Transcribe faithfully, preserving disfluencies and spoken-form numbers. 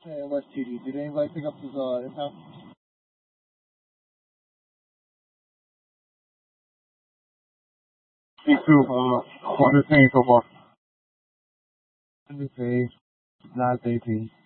É, eu gosto de Siri. Direi vai pegar pessoal, então. Me too, uh, what do you think about? What do you think? Not dating.